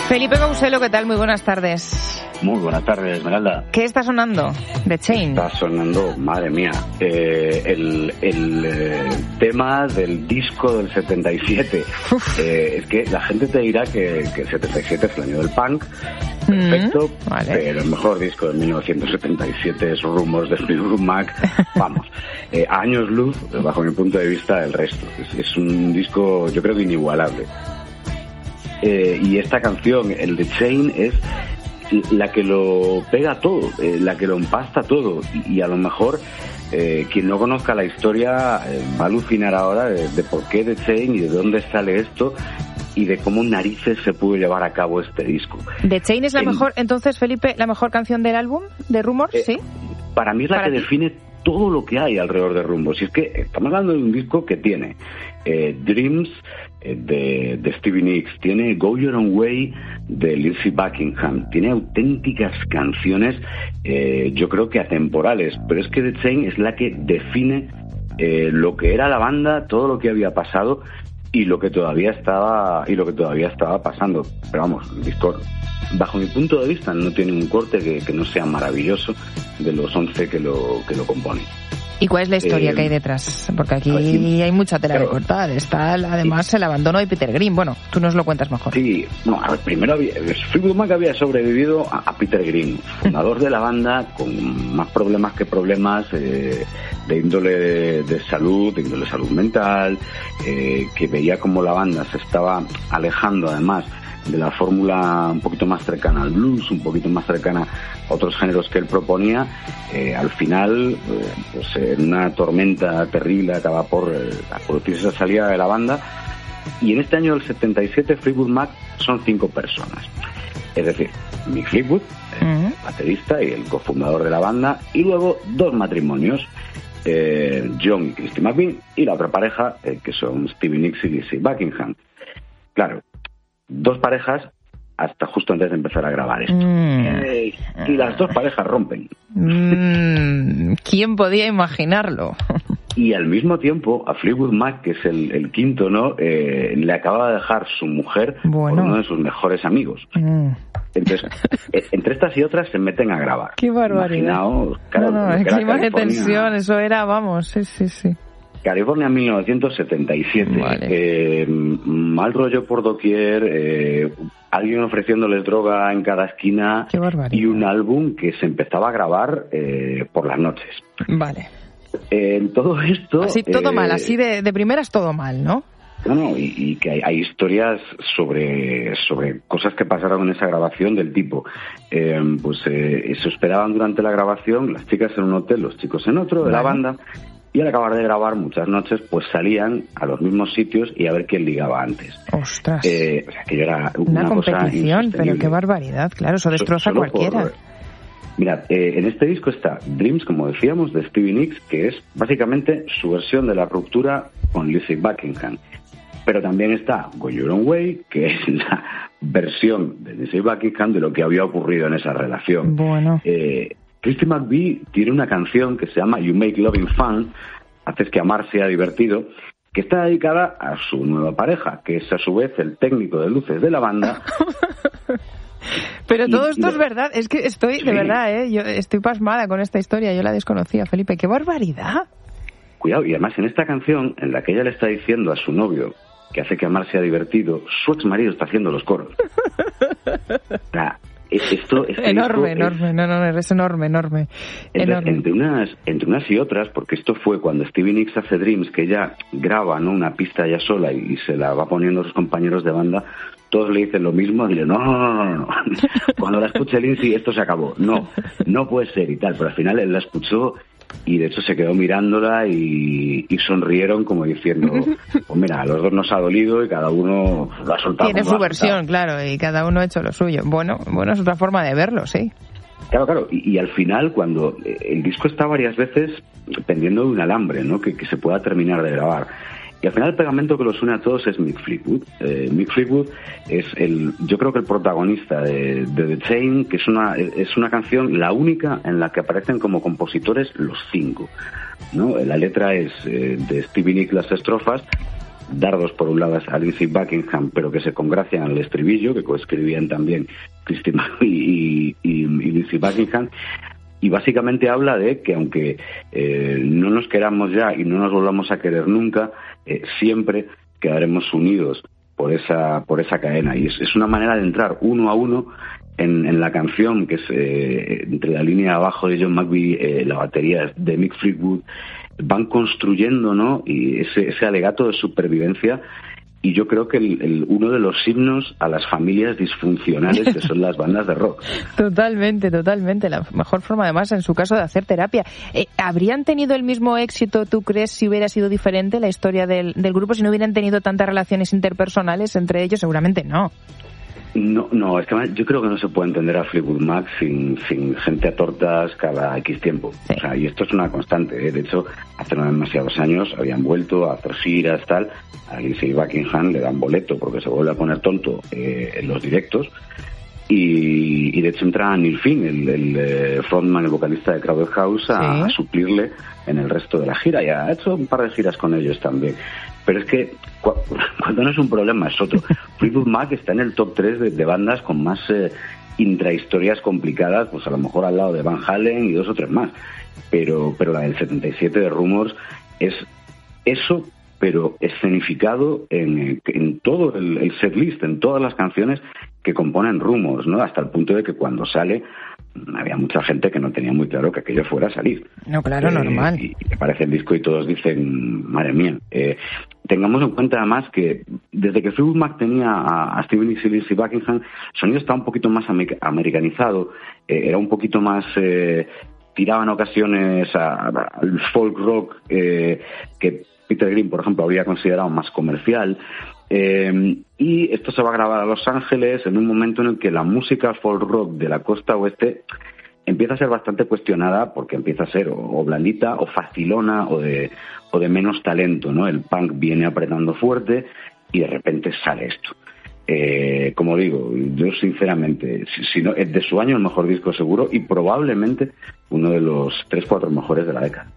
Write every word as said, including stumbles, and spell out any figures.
Felipe Couselo, ¿qué tal? Muy buenas tardes. Muy buenas tardes, Esmeralda. ¿Qué está sonando? The Chain. Está sonando, madre mía, eh, el, el eh, tema del disco del setenta y siete. Eh, es que la gente te dirá que, que el setenta y siete es el año del punk, perfecto, mm, vale. Pero el mejor disco de mil novecientos setenta y siete es Rumours de Fleetwood Mac. Vamos, eh, a años luz, bajo mi punto de vista, del resto. Es, es un disco, yo creo que inigualable. Eh, y esta canción, el The Chain, es la que lo pega todo, eh, la que lo empasta todo, y, y a lo mejor eh, quien no conozca la historia eh, va a alucinar ahora de, de por qué The Chain y de dónde sale esto y de cómo narices se pudo llevar a cabo este disco. The Chain es la en, mejor, entonces, Felipe, la mejor canción del álbum de Rumours, eh, ¿sí? Para mí es la ¿Para que ti? define todo lo que hay alrededor de Rumours. Y es que estamos hablando de un disco que tiene eh, Dreams de, de Stevie Nicks, tiene Go Your Own Way de Lindsey Buckingham, tiene auténticas canciones, eh, yo creo que atemporales, pero es que The Chain es la que define eh, lo que era la banda, todo lo que había pasado y lo que todavía estaba y lo que todavía estaba pasando. Pero vamos, el disco, bajo mi punto de vista, no tiene un corte que, que no sea maravilloso de los once que lo que lo componen. ¿Y cuál es la historia eh, que hay detrás? Porque aquí ver, hay mucha tela claro, de cortar. Está además sí. el abandono de Peter Green. Bueno, tú nos lo cuentas mejor. Sí, no, a ver, primero había, Fleetwood Mac había sobrevivido a, a Peter Green, fundador de la banda, con más problemas que problemas eh, de índole de, de salud, de índole de salud mental, eh, que veía como la banda se estaba alejando además de la fórmula un poquito más cercana al blues, un poquito más cercana a otros géneros que él proponía. Eh, al final, eh, pues en una tormenta terrible acaba por eh, producirse esa salida de la banda, y en este año del setenta y siete Fleetwood Mac son cinco personas, es decir, Mick Fleetwood, el uh-huh. baterista y el cofundador de la banda, y luego dos matrimonios, eh, John y Christy McVie, y la otra pareja eh, que son Stevie Nicks y Lindsey Buckingham. Claro, dos parejas hasta justo antes de empezar a grabar esto. Mm. Eh, y las dos parejas rompen. Mm. ¿Quién podía imaginarlo? Y al mismo tiempo, a Fleetwood Mac, que es el, el quinto, ¿no? Eh, le acaba de dejar su mujer bueno. por uno de sus mejores amigos. Mm. Entonces, entre estas y otras se meten a grabar. ¡Qué barbaridad! Imaginaos, claro, no, no, el clima de tensión, eso era, vamos, sí, sí, sí. California mil novecientos setenta y siete, vale. eh, mal rollo por doquier, eh, alguien ofreciéndoles droga en cada esquina y un álbum que se empezaba a grabar eh, por las noches. Vale. En eh, todo esto... Así todo eh, mal, así de, de primeras todo mal, ¿no? No, no, y, y que hay, hay historias sobre sobre cosas que pasaron en esa grabación del tipo, eh, pues eh, se hospedaban durante la grabación, las chicas en un hotel, los chicos en otro, de vale. la banda... Y al acabar de grabar muchas noches, pues salían a los mismos sitios y a ver quién ligaba antes. ¡Ostras! Eh, o sea, que era una, una cosa competición, pero qué barbaridad, claro, eso destroza a cualquiera. Por... Mirad, eh, en este disco está Dreams, como decíamos, de Stevie Nicks, que es básicamente su versión de la ruptura con Lindsey Buckingham. Pero también está Go Your Own Way, que es la versión de Lindsey Buckingham de lo que había ocurrido en esa relación. Bueno. Eh, Christy McVie tiene una canción que se llama You Make Loving Fun, haces que amar sea divertido, que está dedicada a su nueva pareja, que es a su vez el técnico de luces de la banda. Pero todo esto y, es verdad, es que estoy, sí. de verdad, ¿eh? Yo estoy pasmada con esta historia, yo la desconocía, Felipe, ¡qué barbaridad! Cuidado, y además en esta canción, en la que ella le está diciendo a su novio que hace que amar sea divertido, su ex marido está haciendo los coros. O sea, Esto, este enorme, enorme, es, no, no, es enorme, enorme. Entre, enorme. entre unas entre unas y otras, porque esto fue cuando Stevie Nicks hace Dreams, que ella graba, ¿no?, una pista ella sola y, y se la va poniendo a sus compañeros de banda, todos le dicen lo mismo, y le dicen, no, no, no, no, no. Cuando la escuche Lindsey, esto se acabó. No, no puede ser y tal, pero al final él la escuchó y de hecho se quedó mirándola y, y sonrieron como diciendo, pues mira, a los dos nos ha dolido y cada uno lo ha soltado. Tiene su versión, claro, y cada uno ha hecho lo suyo. Bueno, bueno, es otra forma de verlo, sí. Claro, claro, y, y al final cuando el disco está varias veces pendiendo de un alambre, ¿no?, que, que se pueda terminar de grabar. Y al final el pegamento que los une a todos es Mick Fleetwood. Eh, Mick Fleetwood es el, yo creo que el protagonista de, de The Chain, que es una es una canción la única en la que aparecen como compositores los cinco, ¿no? La letra es eh, de Stevie Nicks las estrofas dardos por un lado a Lindsey Buckingham, pero que se congracian al estribillo, que coescribían también Christy McVie y, y, y Lindsey Buckingham. Y básicamente habla de que aunque eh, no nos queramos ya y no nos volvamos a querer nunca, eh, siempre quedaremos unidos por esa por esa cadena. Y es, es una manera de entrar uno a uno en, en la canción, que es eh, entre la línea de abajo de John McVie, eh, la batería de Mick Fleetwood, van construyendo, ¿no? Y ese, ese alegato de supervivencia. Y yo creo que el, el, uno de los himnos a las familias disfuncionales que son las bandas de rock. Totalmente, totalmente. La mejor forma, además, en su caso, de hacer terapia. Eh, ¿Habrían tenido el mismo éxito, tú crees, si hubiera sido diferente la historia del, del grupo, si no hubieran tenido tantas relaciones interpersonales entre ellos? Seguramente no. No, no, es que yo creo que no se puede entender a Fleetwood Mac sin, sin gente a tortas cada X tiempo. Sí. O sea, y esto es una constante, ¿eh? De hecho, hace no demasiados años habían vuelto a hacer giras, tal. A Lindsey Buckingham le dan boleto porque se vuelve a poner tonto eh, en los directos. Y, y de hecho entra Neil Finn, el, el frontman, el vocalista de Crowded House, a, ¿sí? a suplirle en el resto de la gira. Y ha hecho un par de giras con ellos también. Pero es que cu- cuando no es un problema es otro. Fleetwood Mac está en el top tres de, de bandas con más eh, intrahistorias complicadas, pues a lo mejor al lado de Van Halen y dos o tres más. Pero, pero la del setenta y siete de Rumours es eso, pero escenificado en, en todo el, el setlist, en todas las canciones que componen Rumours, ¿no? Hasta el punto de que cuando sale había mucha gente que no tenía muy claro que aquello fuera a salir. No, claro, eh, normal. Y, y aparece el disco y todos dicen, madre mía. Eh, tengamos en cuenta además que desde que Fleetwood Mac tenía a, a Stevie Nicks y Lindsey Buckingham, el sonido estaba un poquito más amer- americanizado, eh, era un poquito más... Eh, tiraba en ocasiones a, a, al folk rock eh, que Peter Green, por ejemplo, habría considerado más comercial. Eh, y esto se va a grabar a Los Ángeles en un momento en el que la música folk rock de la costa oeste empieza a ser bastante cuestionada porque empieza a ser o, o blandita o facilona o de, o de menos talento, ¿no? El punk viene apretando fuerte y de repente sale esto. Eh, como digo, yo sinceramente, si, si no, es de su año el mejor disco seguro y probablemente uno de los tres, cuatro mejores de la década.